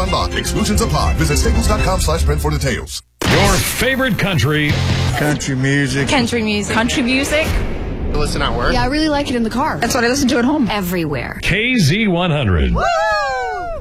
unlocked. Exclusions apply. Visit staples.com/print for details. Your favorite country. Country music. Country music. Country music. Listen at work. Yeah, I really like it in the car. That's what I listen to at home. Everywhere. KZ100. Woo!